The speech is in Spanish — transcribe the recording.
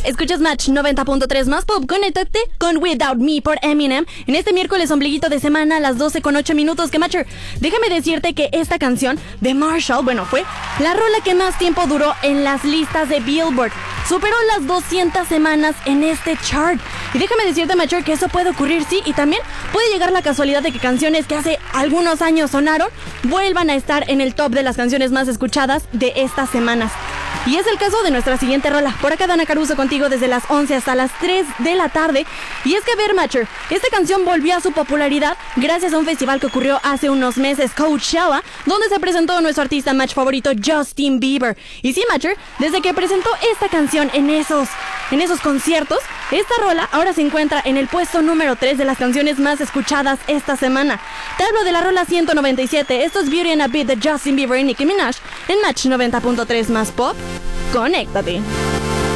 Escuchas Match 90.3 más pop. Conéctate con Without Me por Eminem en este miércoles ombliguito de semana a las 12:08. Que Matcher, déjame decirte que esta canción de Marshall, fue la rola que más tiempo duró en las listas de Billboard. Superó las 200 semanas en este chart. Y déjame decirte, Matcher, que eso puede ocurrir, sí, y también puede llegar la casualidad de que canciones que hace algunos años sonaron vuelvan a estar en el top de las canciones más escuchadas de estas semanas. Y es el caso de nuestra siguiente rola. Por acá Dana Caruso contigo desde las 11 hasta las 3 de la tarde. Y es que, ver, Matcher, esta canción volvió a su popularidad gracias a un festival que ocurrió hace unos meses, Coachella, donde se presentó nuestro artista Match favorito, Justin Bieber. Y sí, Matcher, desde que presentó esta canción en esos conciertos, esta rola ahora se encuentra en el puesto número 3 de las canciones más escuchadas esta semana. Te hablo de la rola 197. Esto es Beauty and a Beat de Justin Bieber y Nicki Minaj en Match 90.3 más pop. Conéctate.